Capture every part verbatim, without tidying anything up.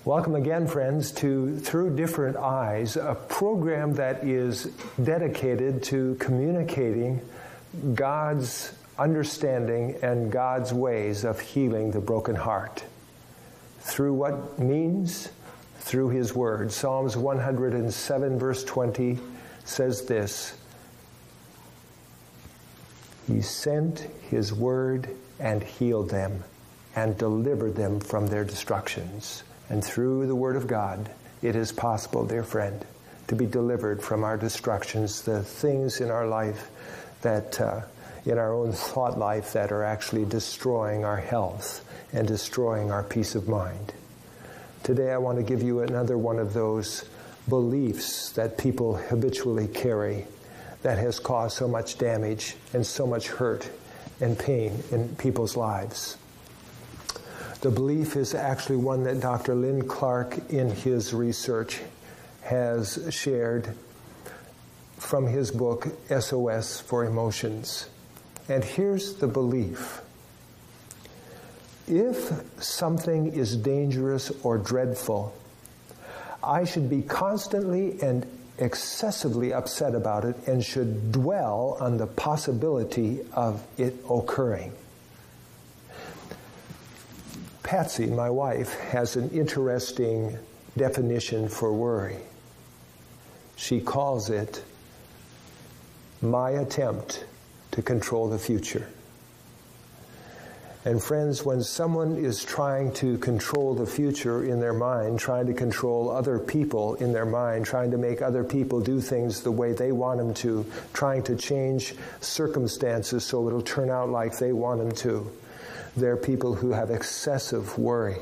Welcome again, friends, to Through Different Eyes, a program that is dedicated to communicating God's understanding and God's ways of healing the broken heart. Through what means? Through His Word. Psalms one hundred seven, verse twenty says this: He sent His Word and healed them and delivered them from their destructions. And through the Word of God, it is possible, dear friend, to be delivered from our destructions, the things in our life that, uh, in our own thought life, that are actually destroying our health and destroying our peace of mind. Today I want to give you another one of those beliefs that people habitually carry that has caused so much damage and so much hurt and pain in people's lives. The belief is actually one that Doctor Lynn Clark, in his research, has shared from his book, S O S for Emotions. And here's the belief: if something is dangerous or dreadful, I should be constantly and excessively upset about it and should dwell on the possibility of it occurring. Patsy, my wife, has an interesting definition for worry. She calls it my attempt to control the future. And friends, when someone is trying to control the future in their mind, trying to control other people in their mind, trying to make other people do things the way they want them to, trying to change circumstances so it'll turn out like they want them to, they're people who have excessive worry.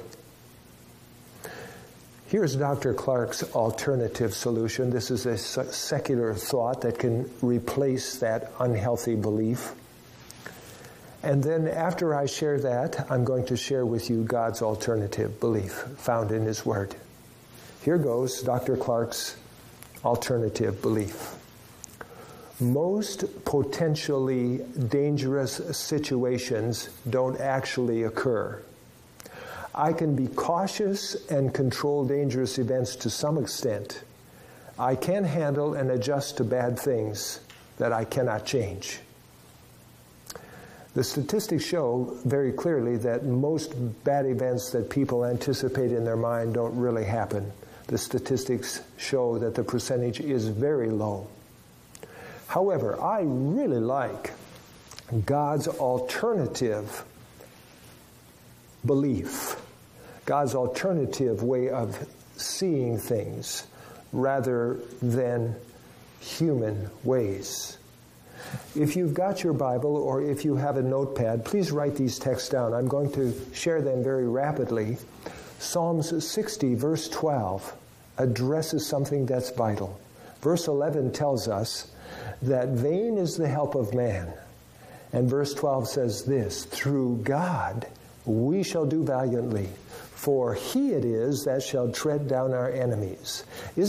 Here's Doctor Clark's alternative solution. This is a secular thought that can replace that unhealthy belief. And then after I share that, I'm going to share with you God's alternative belief found in His Word. Here goes Doctor Clark's alternative belief. Most potentially dangerous situations don't actually occur. I can be cautious and control dangerous events to some extent. I can handle and adjust to bad things that I cannot change. The statistics show very clearly that most bad events that people anticipate in their mind don't really happen. The statistics show that the percentage is very low. However, I really like God's alternative belief, God's alternative way of seeing things rather than human ways. If you've got your Bible or if you have a notepad, please write these texts down. I'm going to share them very rapidly. Psalms sixty, verse twelve, addresses something that's vital. Verse eleven tells us that vain is the help of man. And verse twelve says this: through God we shall do valiantly, for He it is that shall tread down our enemies. Isn't